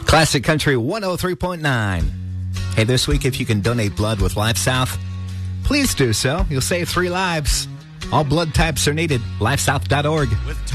Classic Country 103.9. Hey, this week, if you can donate blood with Life South, please do so. You'll save 3 lives. All blood types are needed. LifeSouth.org.